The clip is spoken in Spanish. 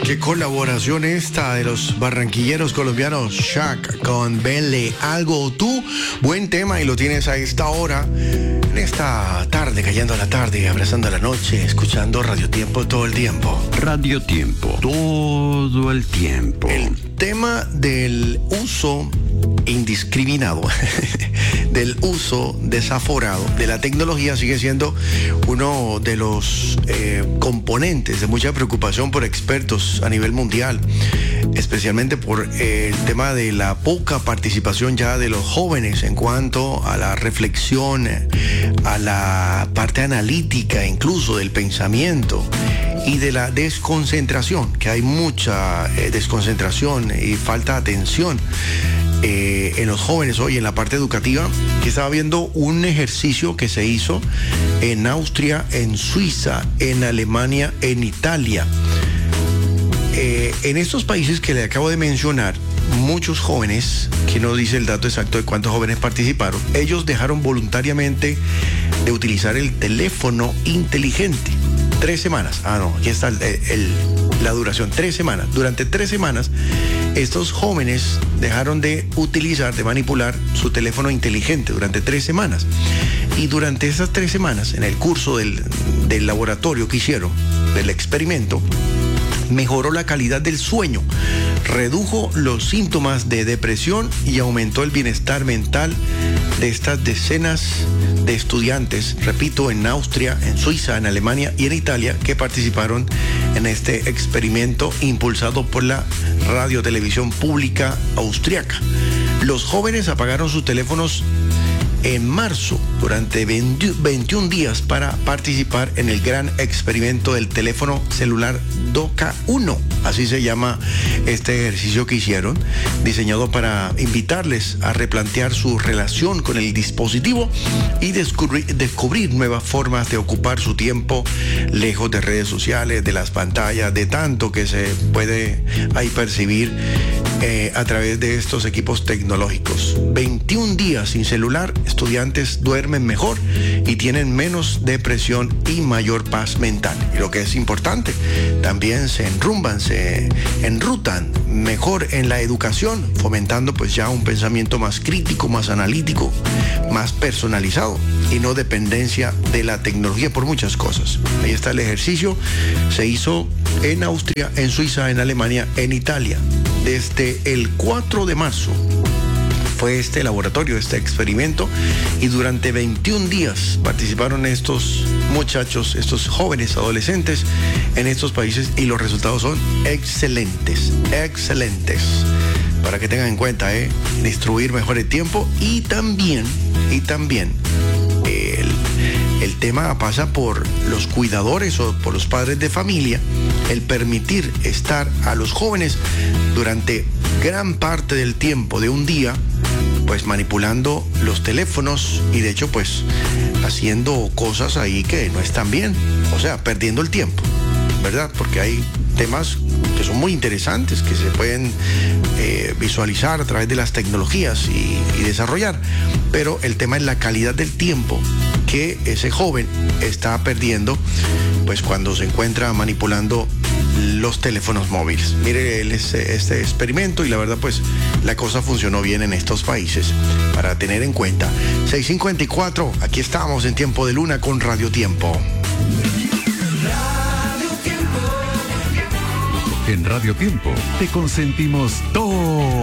Qué colaboración esta de los barranquilleros colombianos Shaq con Benle, Algo Tú. Buen tema y lo tienes a esta hora, en esta tarde, cayendo la tarde, abrazando la noche, escuchando Radio Tiempo todo el tiempo. Radio Tiempo, todo el tiempo. El tema del uso indiscriminado, del uso desaforado de la tecnología sigue siendo uno de los componentes de mucha preocupación por expertos a nivel mundial, especialmente por el tema de la poca participación ya de los jóvenes en cuanto a la reflexión, a la parte analítica incluso del pensamiento y de la desconcentración, que hay mucha desconcentración y falta de atención en los jóvenes hoy en la parte educativa, que estaba viendo un ejercicio que se hizo en Austria, en Suiza, en Alemania, en Italia. En estos países que le acabo de mencionar, muchos jóvenes, que no dice el dato exacto de cuántos jóvenes participaron, ellos dejaron voluntariamente de utilizar el teléfono inteligente. 3 semanas. Aquí está la duración, 3 semanas. Durante 3 semanas, estos jóvenes dejaron de utilizar, de manipular su teléfono inteligente durante 3 semanas. Y durante esas 3 semanas, en el curso del laboratorio que hicieron, del experimento, mejoró la calidad del sueño, redujo los síntomas de depresión y aumentó el bienestar mental de estas decenas de estudiantes, repito, en Austria, en Suiza, en Alemania y en Italia, que participaron en este experimento impulsado por la radiotelevisión pública austriaca. Los jóvenes apagaron sus teléfonos en marzo durante 21 días para participar en el gran experimento del teléfono celular DOCA 1. Así se llama este ejercicio que hicieron, diseñado para invitarles a replantear su relación con el dispositivo y descubrir nuevas formas de ocupar su tiempo lejos de redes sociales, de las pantallas, de tanto que se puede ahí percibir a través de estos equipos tecnológicos. 21 días sin celular, estudiantes duermen mejor y tienen menos depresión y mayor paz mental. Y lo que es importante, también se enrutan mejor en la educación, fomentando pues ya un pensamiento más crítico, más analítico, más personalizado y no dependencia de la tecnología por muchas cosas. Ahí está el ejercicio, se hizo en Austria, en Suiza, en Alemania, en Italia. Desde el 4 de marzo fue este laboratorio, este experimento, y durante 21 días participaron estos muchachos, estos jóvenes adolescentes en estos países, y los resultados son excelentes, excelentes. Para que tengan en cuenta, distribuir mejor el tiempo y también el tema pasa por los cuidadores o por los padres de familia, el permitir estar a los jóvenes durante gran parte del tiempo de un día, pues manipulando los teléfonos y de hecho pues haciendo cosas ahí que no están bien, o sea, perdiendo el tiempo, ¿verdad? Porque hay temas que son muy interesantes, que se pueden visualizar a través de las tecnologías y desarrollar, pero el tema es la calidad del tiempo que ese joven está perdiendo pues cuando se encuentra manipulando los teléfonos móviles. Mire este experimento y la verdad pues la cosa funcionó bien en estos países, para tener en cuenta. 6:54, aquí estamos en Tiempo de Luna con Radio Tiempo. En Radio Tiempo te consentimos todo.